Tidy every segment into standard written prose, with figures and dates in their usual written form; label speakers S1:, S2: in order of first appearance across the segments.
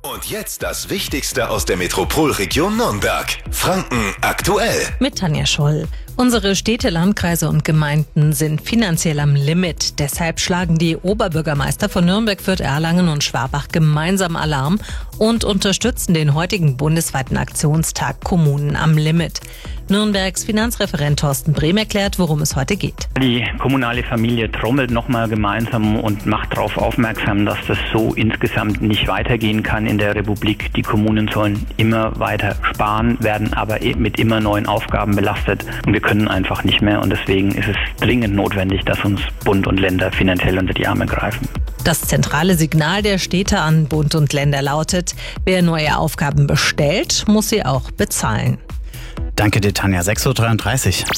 S1: Und jetzt das Wichtigste aus der Metropolregion Nürnberg. Franken aktuell.
S2: Mit Tanja Scholl. Unsere Städte, Landkreise und Gemeinden sind finanziell am Limit. Deshalb schlagen die Oberbürgermeister von Nürnberg, Fürth, Erlangen und Schwabach gemeinsam Alarm und unterstützen den heutigen bundesweiten Aktionstag Kommunen am Limit. Nürnbergs Finanzreferent Thorsten Brehm erklärt, worum es heute geht.
S3: Die kommunale Familie trommelt nochmal gemeinsam und macht darauf aufmerksam, dass das so insgesamt nicht weitergehen kann in der Republik. Die Kommunen sollen immer weiter sparen, werden aber mit immer neuen Aufgaben belastet. Und wir können einfach nicht mehr. Und deswegen ist es dringend notwendig, dass uns Bund und Länder finanziell unter die Arme greifen.
S2: Das zentrale Signal der Städte an Bund und Länder lautet: Wer neue Aufgaben bestellt, muss sie auch bezahlen.
S4: Danke dir, Tanja. 6.33 Uhr.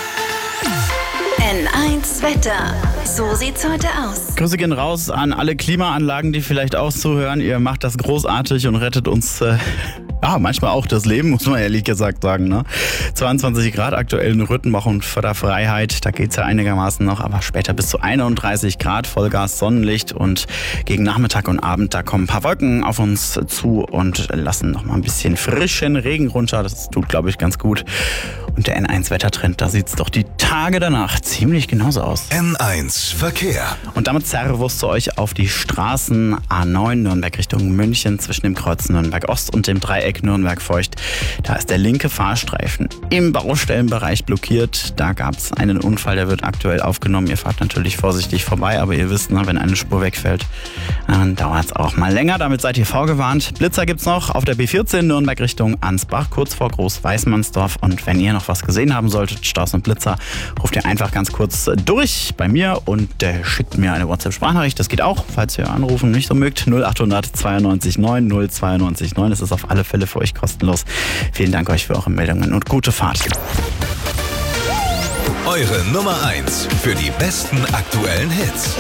S5: N1 Wetter. So sieht's heute aus.
S4: Grüße gehen raus an alle Klimaanlagen, die vielleicht auch zuhören. Ihr macht das großartig und rettet uns manchmal auch das Leben, muss man ehrlich gesagt sagen. Ne? 22 Grad aktuell in Rüttenbach und Förderfreiheit. Da geht's ja einigermaßen noch, aber später bis zu 31 Grad, Vollgas Sonnenlicht. Und gegen Nachmittag und Abend, da kommen ein paar Wolken auf uns zu und lassen noch mal ein bisschen frischen Regen runter. Das tut, glaube ich, ganz gut. Und der N1-Wettertrend, da sieht's doch die Tage danach ziemlich genauso aus.
S1: N1 Verkehr.
S4: Und damit Servus zu euch auf die Straßen A9 Nürnberg Richtung München zwischen dem Kreuz Nürnberg Ost und dem Dreieck Nürnberg-Feucht. Da ist der linke Fahrstreifen im Baustellenbereich blockiert. Da gab es einen Unfall, der wird aktuell aufgenommen. Ihr fahrt natürlich vorsichtig vorbei, aber ihr wisst, wenn eine Spur wegfällt, dann dauert es auch mal länger. Damit seid ihr vorgewarnt. Blitzer gibt's noch auf der B14 Nürnberg Richtung Ansbach, kurz vor Groß-Weißmannsdorf. Und wenn ihr noch was gesehen haben solltet, Staus und Blitzer, ruft ihr einfach ganz kurz durch bei mir und schickt mir eine WhatsApp-Sprachnachricht. Das geht auch, falls ihr anrufen nicht so mögt. 0800 92 9 092 9. Es ist auf alle Fälle für euch kostenlos. Vielen Dank euch für eure Meldungen und gute Fahrt.
S1: Eure Nummer 1 für die besten aktuellen Hits.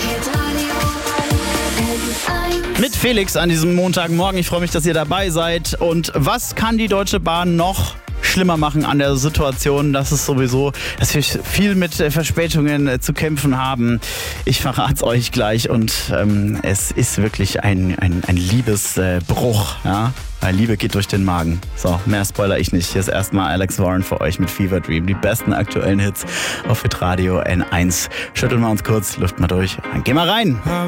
S4: Mit Felix an diesem Montagmorgen. Ich freue mich, dass ihr dabei seid. Und was kann die Deutsche Bahn noch schlimmer machen an der Situation, dass wir viel mit Verspätungen zu kämpfen haben? Ich verrate es euch gleich und es ist wirklich ein Liebesbruch, ja? Weil Liebe geht durch den Magen. So, mehr spoiler ich nicht. Hier ist erstmal Alex Warren für euch mit Fever Dream. Die besten aktuellen Hits auf Hitradio N1. Schütteln wir uns kurz, lüften wir durch, dann gehen wir rein.